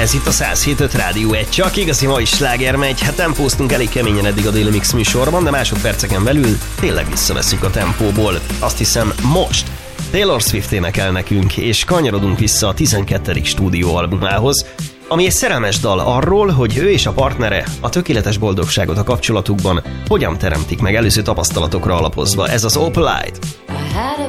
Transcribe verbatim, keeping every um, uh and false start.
Ez itt a száz hét öt Rádió egy, csak igazi mai sláger megy. Hát tempóztunk elég keményen eddig a Daily Mix műsorban, de másodperceken belül tényleg visszaveszünk a tempóból. Azt hiszem most Taylor Swift énekel nekünk, és kanyarodunk vissza a tizenkettedik stúdióalbumához, ami egy szerelmes dal arról, hogy ő és a partnere a tökéletes boldogságot a kapcsolatukban hogyan teremtik meg előző tapasztalatokra alapozva. Ez az Opalite.